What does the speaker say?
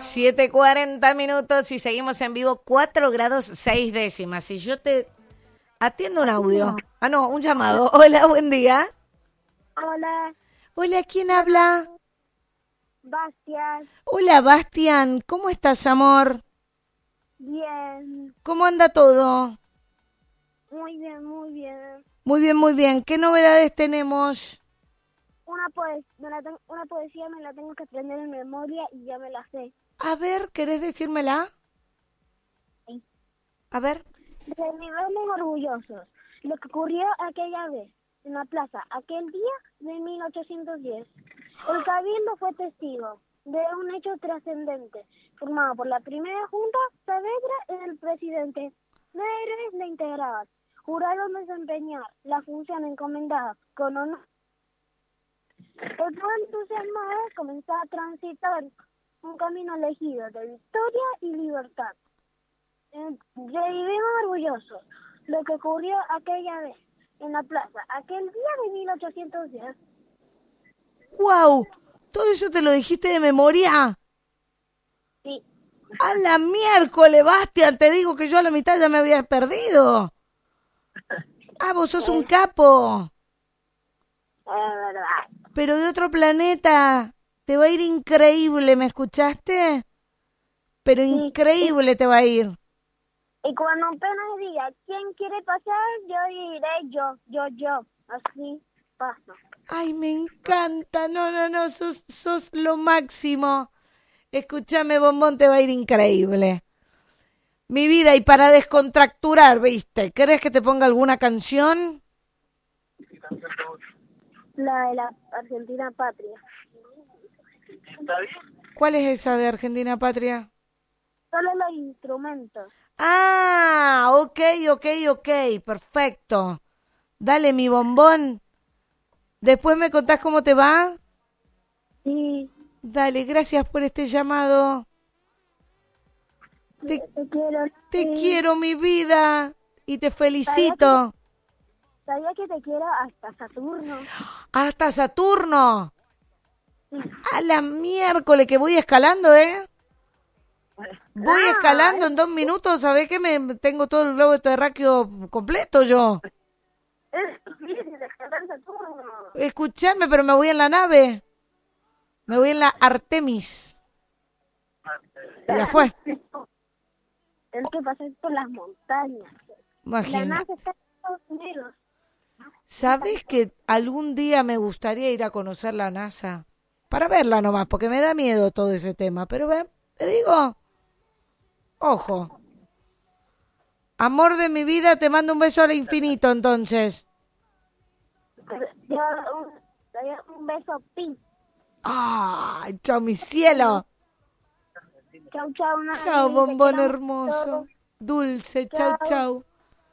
7:40 y seguimos en vivo, 4 grados 6 décimas. Y yo te atiendo un audio. No, un llamado. Hola, buen día. Hola, Hola, ¿quién habla? Bastián. Hola, Bastián. ¿Cómo estás, amor? Bien, ¿Cómo anda todo? muy bien, muy bien. Muy bien, muy bien. ¿Qué novedades tenemos? Una poesía me la tengo que aprender en memoria y ya me la sé. A ver, ¿querés decírmela? Sí. A ver. Revivamos orgullosos lo que ocurrió aquella vez en la plaza, aquel día de 1810. El Cabildo fue testigo de un hecho trascendente, formado por la primera Junta, Saavedra y el presidente. 9 héroes la integraban, juraron desempeñar la función encomendada con honor. El pueblo entusiasmado comenzó a transitar un camino elegido de victoria y libertad. Revivimos orgullosos lo que ocurrió aquella vez en la plaza, aquel día de 1810. ¡Wow! ¿Todo eso te lo dijiste de memoria? Sí. ¡A la miércoles, Bastián! Te digo que yo a la mitad ya me había perdido. ¡Ah, vos sos un capo! Es verdad. Pero de otro planeta. Te va a ir increíble, ¿me escuchaste? Pero Sí. increíble te va a ir. Y cuando apenas diga quién quiere pasar, yo diré yo. Así paso. Ay, me encanta. No, sos lo máximo. Escúchame, Bombón, te va a ir increíble. Mi vida, y para descontracturar, ¿viste? ¿Querés que te ponga alguna canción? La de la Argentina Patria. ¿Cuál es esa de Argentina Patria? Solo los instrumentos. Ah, ok, perfecto. Dale, mi Bombón. Después me contás cómo te va. Sí. Dale, gracias por este llamado. Te quiero. Te Sí. quiero, mi vida, y te felicito. ¿Sabía que te quiero hasta Saturno? ¡Hasta Saturno! Sí. A la miércoles que voy escalando, ¿eh? Voy escalando en 2 minutos, ¿sabés qué? Tengo todo el globo terráqueo completo yo. Es difícil escalar Saturno. Escuchame, pero me voy en la nave. Me voy en la Artemis. Ya fue. Es que pasar por las montañas. Imagina. La NASA está en Estados Unidos. ¿Sabés que algún día me gustaría ir a conocer la NASA? Para verla nomás, porque me da miedo todo ese tema. Pero ve, te digo, ojo. Amor de mi vida, te mando un beso al infinito, entonces. Un beso, pi. ¡Ay, chao, mi cielo! Chau, chau. Chao, bombón hermoso. Dulce, chau, chau.